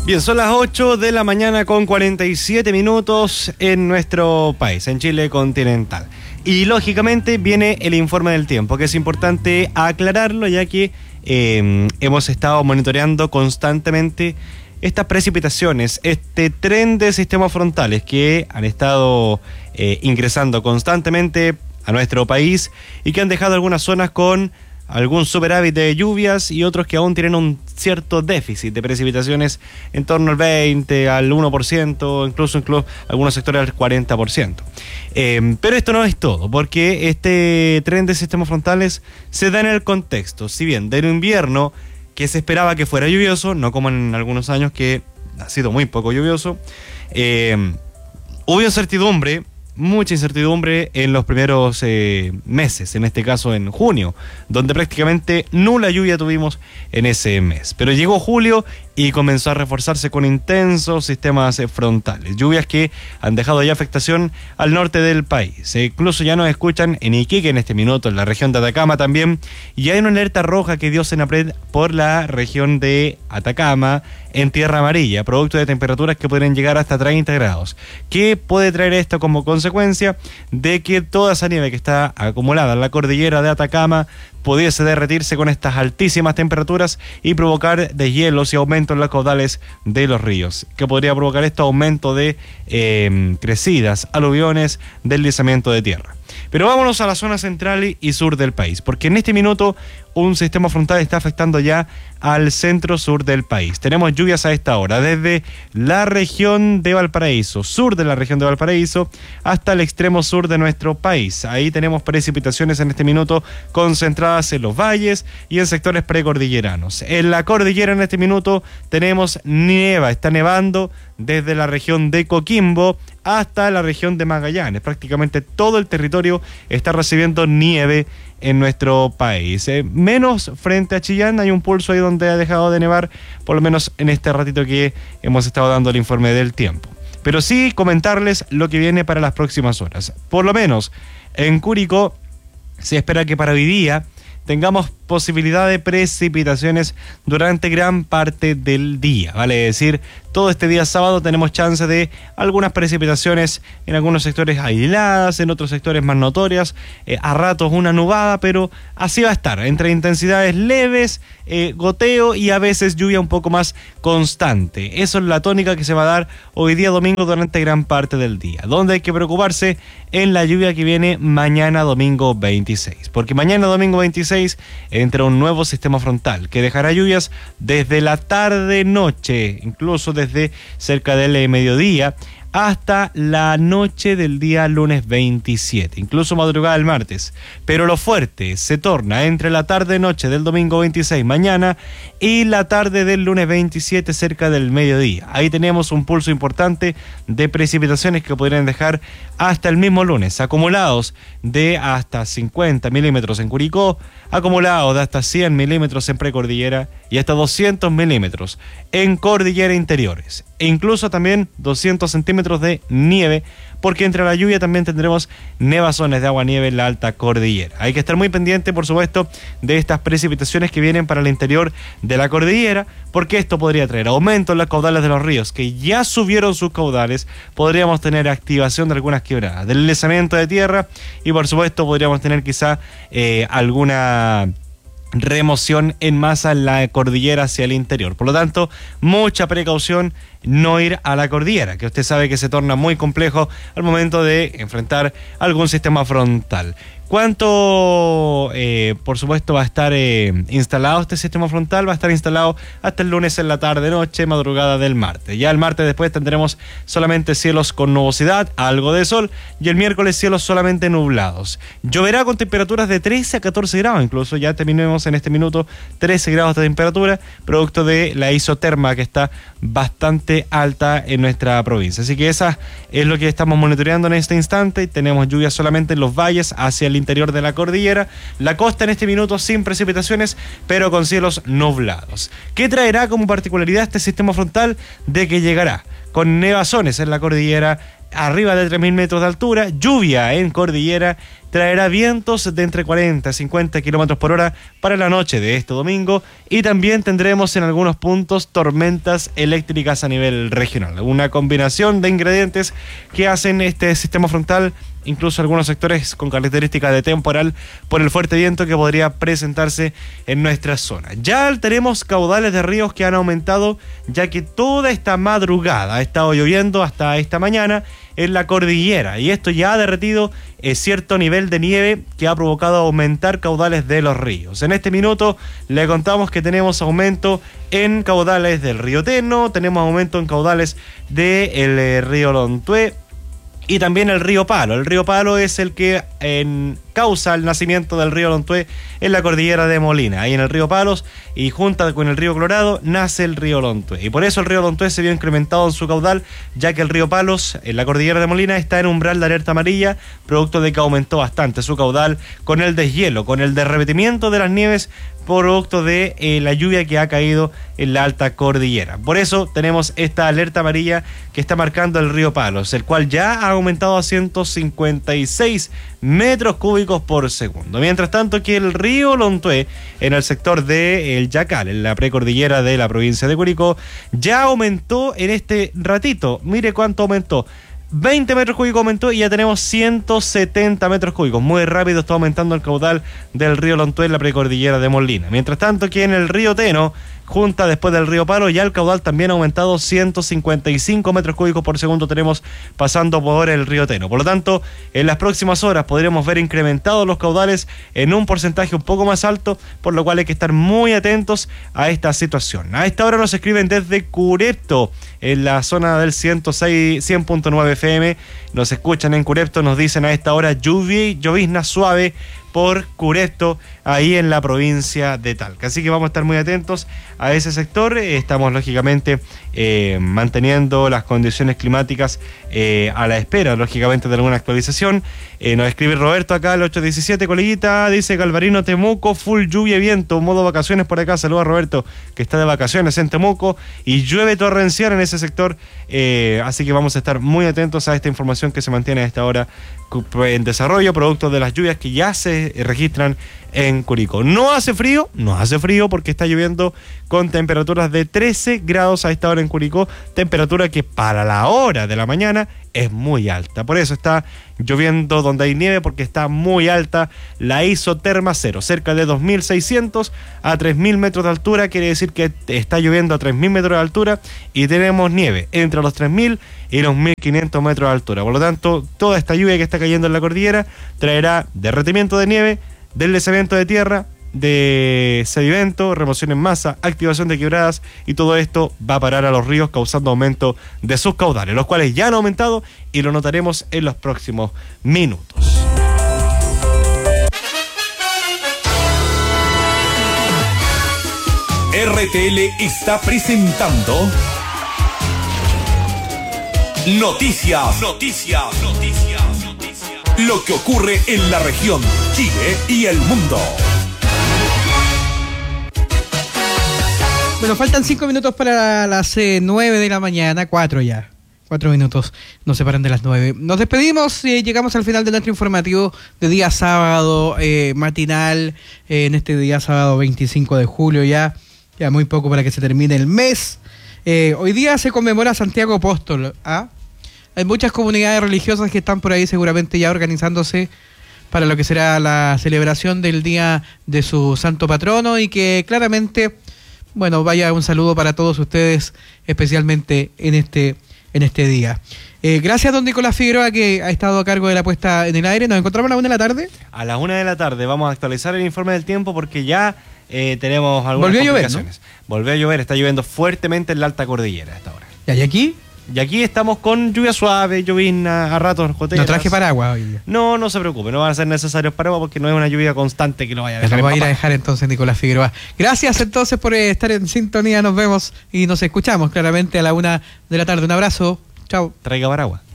Bien, son las 8 de la mañana con 47 minutos en nuestro país, en Chile continental. Y lógicamente viene el informe del tiempo, que es importante aclararlo, ya que hemos estado monitoreando constantemente estas precipitaciones, este tren de sistemas frontales que han estado ingresando constantemente a nuestro país y que han dejado algunas zonas con algún superávit de lluvias y otros que aún tienen un cierto déficit de precipitaciones en torno al 20, al 1%, incluso algunos sectores al 40%. Pero esto no es todo, porque este tren de sistemas frontales se da en el contexto, si bien del invierno que se esperaba que fuera lluvioso, no como en algunos años que ha sido muy poco lluvioso, hubo incertidumbre, mucha incertidumbre en los primeros meses, en este caso en junio, donde prácticamente nula lluvia tuvimos en ese mes. Pero llegó julio y comenzó a reforzarse con intensos sistemas frontales. Lluvias que han dejado ya afectación al norte del país. Incluso ya nos escuchan en Iquique en este minuto, en la región de Atacama también. Y hay una alerta roja que dio Senapred por la región de Atacama en tierra amarilla, producto de temperaturas que pueden llegar hasta 30 grados. ¿Qué puede traer esto como consecuencia? De que toda esa nieve que está acumulada en la cordillera de Atacama pudiese derretirse con estas altísimas temperaturas y provocar deshielos y aumento en los caudales de los ríos. ¿Qué podría provocar esto? Aumento de crecidas, aluviones, deslizamiento de tierra. Pero vámonos a la zona central y sur del país, porque en este minuto un sistema frontal está afectando ya al centro-sur del país. Tenemos lluvias a esta hora, desde la región de Valparaíso, sur de la región de Valparaíso, hasta el extremo sur de nuestro país. Ahí tenemos precipitaciones en este minuto concentradas en los valles y en sectores precordilleranos. En la cordillera en este minuto tenemos nieva, está nevando desde la región de Coquimbo hasta la región de Magallanes. Prácticamente todo el territorio está recibiendo nieve en nuestro país. Menos frente a Chillán, hay un pulso ahí donde ha dejado de nevar, por lo menos en este ratito que hemos estado dando el informe del tiempo. Pero sí comentarles lo que viene para las próximas horas. Por lo menos en Curicó se espera que para hoy día tengamos posibilidad de precipitaciones durante gran parte del día, vale decir, todo este día sábado tenemos chance de algunas precipitaciones en algunos sectores aisladas, en otros sectores más notorias, a ratos una nubada, pero así va a estar, entre intensidades leves, goteo y a veces lluvia un poco más constante. Eso es la tónica que se va a dar hoy día domingo durante gran parte del día. Donde hay que preocuparse en la lluvia que viene mañana domingo 26, porque mañana domingo 26 entra un nuevo sistema frontal que dejará lluvias desde la tarde-noche, incluso desde cerca del mediodía, hasta la noche del día lunes 27, incluso madrugada del martes. Pero lo fuerte se torna entre la tarde-noche del domingo 26 mañana y la tarde del lunes 27 cerca del mediodía. Ahí tenemos un pulso importante de precipitaciones que podrían dejar hasta el mismo lunes acumulados de hasta 50 milímetros en Curicó, acumulados de hasta 100 milímetros en precordillera y hasta 200 milímetros en cordillera interiores, e incluso también 200 centímetros de nieve, porque entre la lluvia también tendremos nevazones de agua-nieve en la alta cordillera. Hay que estar muy pendiente, por supuesto, de estas precipitaciones que vienen para el interior de la cordillera, porque esto podría traer aumento en los caudales de los ríos, que ya subieron sus caudales. Podríamos tener activación de algunas quebradas, deslizamiento de tierra y, por supuesto, podríamos tener quizá alguna remoción en masa en la cordillera hacia el interior. Por lo tanto, mucha precaución, no ir a la cordillera, que usted sabe que se torna muy complejo al momento de enfrentar algún sistema frontal. ¿Cuánto, por supuesto, va a estar instalado este sistema frontal? Va a estar instalado hasta el lunes en la tarde, noche, madrugada del martes. Ya el martes después tendremos solamente cielos con nubosidad, algo de sol, y el miércoles cielos solamente nublados. Lloverá con temperaturas de 13 a 14 grados, incluso ya terminemos en este minuto 13 grados de temperatura, producto de la isoterma que está bastante alta en nuestra provincia. Así que esa es lo que estamos monitoreando en este instante. Tenemos lluvias solamente en los valles hacia el interior de la cordillera, la costa en este minuto sin precipitaciones, pero con cielos nublados. ¿Qué traerá como particularidad este sistema frontal? De que llegará con nevazones en la cordillera arriba de 3.000 metros de altura, lluvia en cordillera traerá vientos de entre 40 y 50 kilómetros por hora para la noche de este domingo, y también tendremos en algunos puntos tormentas eléctricas a nivel regional. Una combinación de ingredientes que hacen este sistema frontal, incluso algunos sectores con características de temporal por el fuerte viento que podría presentarse en nuestra zona. Ya tenemos caudales de ríos que han aumentado, ya que toda esta madrugada ha estado lloviendo hasta esta mañana en la cordillera, y esto ya ha derretido cierto nivel de nieve que ha provocado aumentar caudales de los ríos. En este minuto le contamos que tenemos aumento en caudales del río Teno, tenemos aumento en caudales del río Lontué, y también el río Palo. El río Palo es el que causa el nacimiento del río Lontué en la cordillera de Molina. Ahí en el río Palos y junto con el río Colorado nace el río Lontué. Y por eso el río Lontué se vio incrementado en su caudal, ya que el río Palos en la cordillera de Molina está en umbral de alerta amarilla, producto de que aumentó bastante su caudal con el deshielo, con el derretimiento de las nieves, producto de la lluvia que ha caído en la alta cordillera. Por eso tenemos esta alerta amarilla que está marcando el río Palos, el cual ya ha aumentado a 156 metros cúbicos por segundo. Mientras tanto, que el río Lontué, en el sector de El Yacal, en la precordillera de la provincia de Curicó, ya aumentó en este ratito. Mire cuánto aumentó. 20 metros cúbicos aumentó y ya tenemos 170 metros cúbicos. Muy rápido está aumentando el caudal del río Lontué en la precordillera de Molina. Mientras tanto, que en el río Teno, junta después del río Palo, ya el caudal también ha aumentado 155 metros cúbicos por segundo tenemos pasando por el río Teno. Por lo tanto, en las próximas horas podremos ver incrementados los caudales en un porcentaje un poco más alto, por lo cual hay que estar muy atentos a esta situación. A esta hora nos escriben desde Curepto, en la zona del 100.9 FM, nos escuchan en Curepto, nos dicen a esta hora llovizna suave por Curepto, ahí en la provincia de Talca. Así que vamos a estar muy atentos a ese sector. Estamos lógicamente manteniendo las condiciones climáticas a la espera, lógicamente, de alguna actualización. Nos escribe Roberto acá, el 817, coleguita, dice Galvarino, Temuco, full lluvia y viento, modo vacaciones por acá. Saluda a Roberto, que está de vacaciones en Temuco, y llueve torrencial en ese sector. Así que vamos a estar muy atentos a esta información que se mantiene a esta hora en desarrollo, producto de las lluvias que ya se registran en Curicó. No hace frío porque está lloviendo con temperaturas de 13 grados a esta hora en Curicó, temperatura que para la hora de la mañana es muy alta. Por eso está lloviendo donde hay nieve, porque está muy alta la isoterma cero, cerca de 2.600 a 3.000 metros de altura. Quiere decir que está lloviendo a 3.000 metros de altura y tenemos nieve entre los 3.000 y los 1.500 metros de altura. Por lo tanto, toda esta lluvia que está cayendo en la cordillera traerá derretimiento de nieve, deslizamiento de tierra, de sedimento, remoción en masa, activación de quebradas, y todo esto va a parar a los ríos, causando aumento de sus caudales, los cuales ya han aumentado y lo notaremos en los próximos minutos. RTL está presentando Noticias. Lo que ocurre en la región, Chile y el mundo. Bueno, faltan 5 minutos para las 9 de la mañana, 4 ya. 4 minutos nos separan de las 9. Nos despedimos y llegamos al final de nuestro informativo de día sábado, matinal, en este día sábado 25 de julio ya muy poco para que se termine el mes. Hoy día se conmemora Santiago Apóstol. Hay muchas comunidades religiosas que están por ahí seguramente ya organizándose para lo que será la celebración del día de su santo patrono, y que claramente, bueno, vaya un saludo para todos ustedes, especialmente en este día. Gracias, don Nicolás Figueroa, que ha estado a cargo de la puesta en el aire. Nos encontramos a la 1 de la tarde. A la 1 de la tarde vamos a actualizar el informe del tiempo, porque ya tenemos algunas complicaciones. Volvió a llover, está lloviendo fuertemente en la alta cordillera a esta hora. ¿Y aquí? Y aquí estamos con lluvia suave, llovizna, a ratos goteras. ¿No traje paraguas hoy día? No se preocupe, no van a ser necesarios paraguas porque no es una lluvia constante que lo vaya a dejar. Lo voy a ir a dejar entonces, Nicolás Figueroa. Gracias entonces por estar en sintonía, nos vemos y nos escuchamos claramente a la 1 de la tarde. Un abrazo, chao. Traiga paraguas.